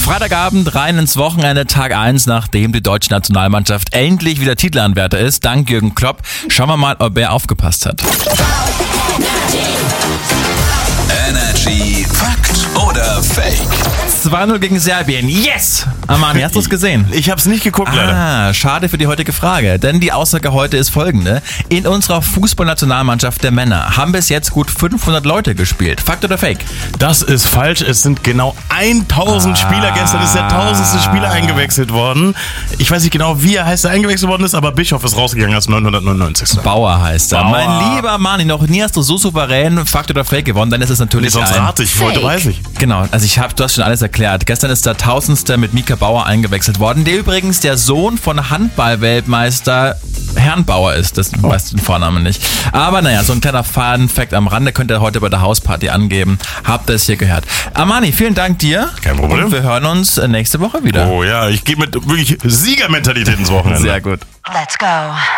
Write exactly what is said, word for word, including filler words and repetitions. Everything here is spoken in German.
Freitagabend rein ins Wochenende, Tag eins, nachdem die deutsche Nationalmannschaft endlich wieder Titelanwärter ist, dank Jürgen Klopp. Schauen wir mal, ob er aufgepasst hat. Energy Fakt oder Fake? zwei null gegen Serbien. Yes! Armani, hast du es gesehen? Ich hab's nicht geguckt, leider. Ah, schade für die heutige Frage, denn die Aussage heute ist folgende. In unserer Fußballnationalmannschaft der Männer haben bis jetzt gut fünfhundert Leute gespielt. Fakt oder Fake? Das ist falsch. Es sind genau tausend Ah. Spieler. Gestern ist der tausendste Spieler eingewechselt worden. Ich weiß nicht genau, wie er heißt, der eingewechselt worden ist, aber Bischof ist rausgegangen als neunhundertneunundneunzig. Bauer heißt er. Bauer. Mein lieber Mani, noch nie hast du so souverän Fakt oder Fake gewonnen, dann ist es natürlich Sonst ein... rate ich, heute weiß ich. Genau, also ich hab, du hast schon alles erklärt. Gestern ist der Tausendste mit Mika Bauer eingewechselt worden, der übrigens der Sohn von Handball-Weltmeister Herrn Bauer ist. Das Oh. weißt du den Vornamen nicht. Aber naja, so ein kleiner Fun-Fact am Rande könnt ihr heute bei der Hausparty angeben. Habt ihr es hier gehört. Armani, vielen Dank dir. Kein Problem. Und wir hören uns nächste Woche wieder. Oh ja, ich gehe mit wirklich Siegermentalität ins Wochenende. Sehr gut. Let's go.